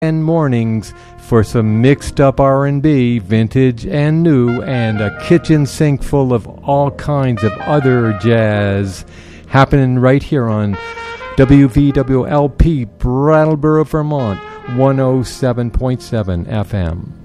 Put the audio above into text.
and mornings for some mixed up R&B, vintage and new, and a kitchen sink full of all kinds of other jazz happening right here on WVWLP, Brattleboro, Vermont, 107.7 FM.